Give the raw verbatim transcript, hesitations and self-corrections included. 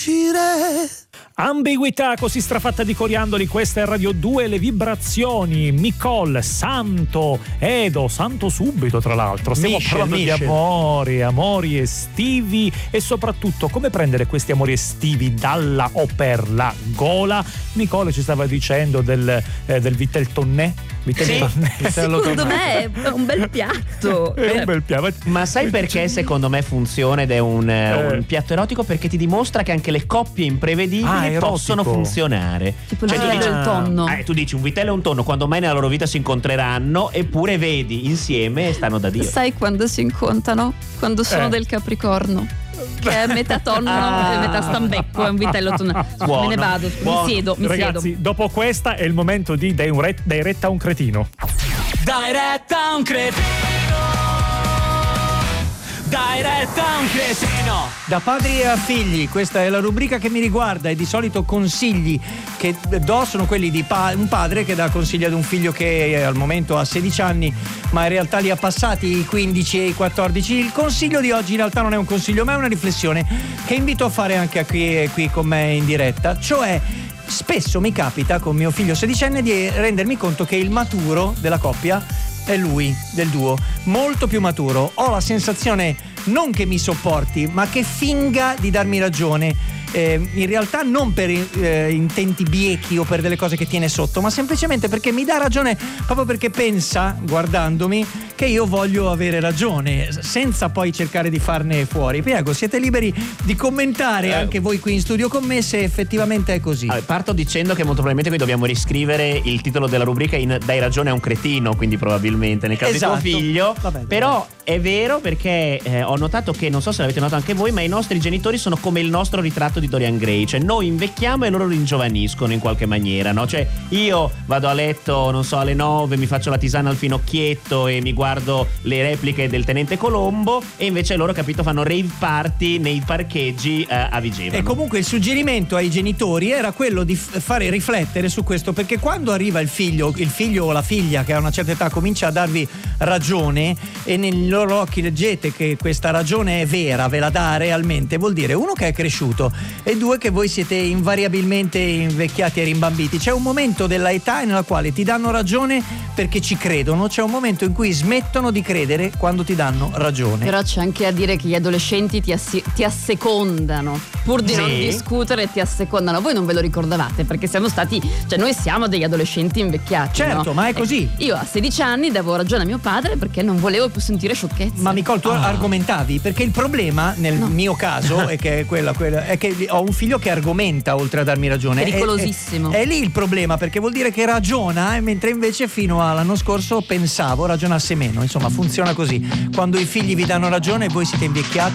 Ambiguità così strafatta di coriandoli, questa è Radio due, le vibrazioni. Micol, santo, Edo, santo subito tra l'altro. Stiamo Michel, parlando Michel. di amori, amori estivi e soprattutto come prendere questi amori estivi dalla o per la gola. Nicole ci stava dicendo del, eh, del Vitel Tonné. Vitel Sì. Tonné. Secondo me è un bel piatto. È un bel piano. Ma sai perché secondo me funziona ed è un, Eh. un piatto erotico? Perché ti dimostra che anche le coppie imprevedibili Ah, erotico. possono funzionare. Tipo il Cioè, tu vitello dici- e il tonno. Eh, tu dici un vitello e un tonno quando mai nella loro vita si incontreranno, eppure vedi insieme e stanno da Dio. Sai quando si incontrano? Quando sono Eh. del Capricorno. Che è metà tonno Ah. e metà stambecco, è un vitello tonno. Buono, Me ne vado, buono. mi siedo, mi Ragazzi, siedo. dopo questa è il momento di Dai, un re- dai retta a un cretino. Dai retta a un cretino. Dai retta a un cretino. Da padri a figli, questa è la rubrica che mi riguarda e di solito consigli che do sono quelli di pa- un padre che dà consigli ad un figlio che al momento ha sedici anni ma in realtà li ha passati i quindici e i quattordici. Il consiglio di oggi in realtà non è un consiglio ma è una riflessione che invito a fare anche a qui, qui con me in diretta, cioè spesso mi capita con mio figlio sedicenne di rendermi conto che il maturo della coppia è lui, del duo, molto più maturo. Ho la sensazione non che mi sopporti, ma che finga di darmi ragione. Eh, in realtà non per eh, intenti biechi o per delle cose che tiene sotto, ma semplicemente perché mi dà ragione, proprio perché pensa, guardandomi, che io voglio avere ragione, senza poi cercare di farne fuori. Prego, siete liberi di commentare Eh. anche voi qui in studio con me se effettivamente è così. Allora, parto dicendo che molto probabilmente qui dobbiamo riscrivere il titolo della rubrica in Dai ragione a un cretino, quindi probabilmente nel caso Esatto. di tuo figlio. Vabbè, Però è vero perché eh, ho notato che, non so se l'avete notato anche voi, ma i nostri genitori sono come il nostro ritratto di Dorian Gray, cioè noi invecchiamo e loro ringiovaniscono in qualche maniera, no? Cioè io vado a letto, non so, alle nove, mi faccio la tisana al finocchietto e mi guardo le repliche del Tenente Colombo, e invece loro, capito, fanno rave party nei parcheggi eh, a Vigevano. E comunque il suggerimento ai genitori era quello di f- fare riflettere su questo, perché quando arriva il figlio, il figlio o la figlia che a una certa età comincia a darvi ragione e nei loro occhi leggete che questa ragione è vera, ve la dà realmente, vuol dire uno che è cresciuto e due che voi siete invariabilmente invecchiati e rimbambiti. C'è un momento della età nella quale ti danno ragione perché ci credono, c'è un momento in cui smettono di credere quando ti danno ragione. Però c'è anche a dire che gli adolescenti ti, assi- ti assecondano, pur di Sì. non discutere ti assecondano. Voi non ve lo ricordavate perché siamo stati, cioè noi siamo degli adolescenti invecchiati. Certo, no? ma è così. Eh, Io a sedici anni davo ragione a mio padre perché non volevo più sentire sciocchezze. Ma Nicole, tu Ah. argomentavi, perché il problema nel No. mio caso è che è, quella, quella, è che ho un figlio che argomenta oltre a darmi ragione. Pericolosissimo. È, è, è lì il problema, perché vuol dire che ragiona, eh, mentre invece fino all'anno scorso pensavo ragionasse meno. Insomma, funziona così. Quando i figli vi danno ragione voi siete invecchiati